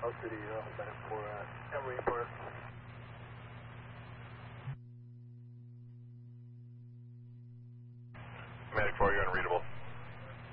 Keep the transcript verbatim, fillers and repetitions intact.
L City, uh, Medic for, uh, Emory Forest. Medic four, you're unreadable.